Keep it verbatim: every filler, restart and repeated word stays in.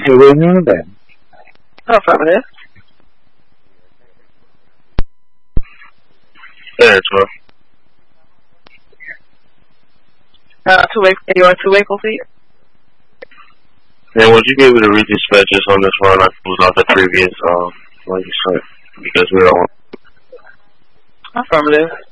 You're waiting on the bed. Oh, affirmative. There, twelve. Uh, two-way, you want two-way complete? And would you be able to read dispatches on this one? I was off the previous, um, like you said, because we don't want. Affirmative.